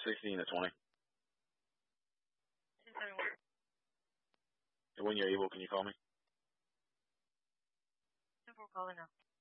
16 to 20. $271. And when you're able, can you call me? Simple calling now.